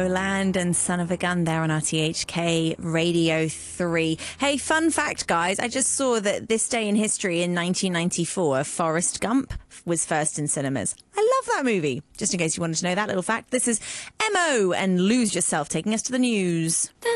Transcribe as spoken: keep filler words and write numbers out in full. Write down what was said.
Land and Son of a Gun there on R T H K Radio three. Hey, fun fact, guys. I just saw that this day in history in nineteen ninety-four, Forrest Gump was first in cinemas. I love that movie. Just in case you wanted to know that little fact, this is M O and Lose Yourself taking us to the news.